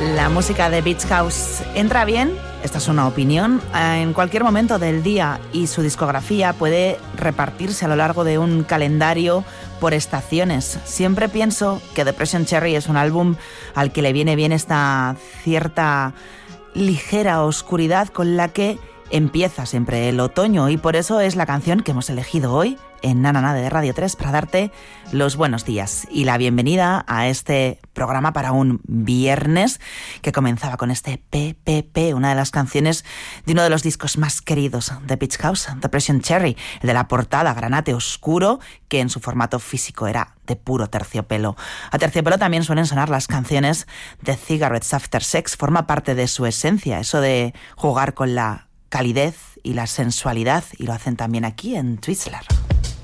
La música de Beach House entra bien, esta es una opinión, en cualquier momento del día, y su discografía puede repartirse a lo largo de un calendario por estaciones. Siempre pienso que Depression Cherry es un álbum al que le viene bien esta cierta ligera oscuridad con la que empieza siempre el otoño, y por eso es la canción que hemos elegido hoy en Na Na Na de Radio 3 para darte los buenos días y la bienvenida a este programa para un viernes que comenzaba con este PPP, una de las canciones de uno de los discos más queridos de Beach House, Depression Cherry, el de la portada granate oscuro, que en su formato físico era de puro terciopelo. A terciopelo también suelen sonar las canciones de Cigarettes After Sex, forma parte de su esencia, eso de jugar con la calidez y la sensualidad, y lo hacen también aquí en Twizzler.